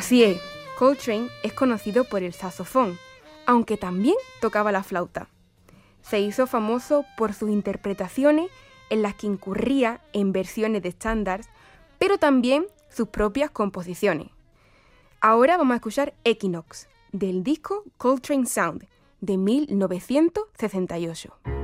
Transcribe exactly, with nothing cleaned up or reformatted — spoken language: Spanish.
Así es, Coltrane es conocido por el saxofón, aunque también tocaba la flauta. Se hizo famoso por sus interpretaciones en las que incurría en versiones de estándares, pero también sus propias composiciones. Ahora vamos a escuchar Equinox, del disco Coltrane Sound, de mil novecientos sesenta y ocho.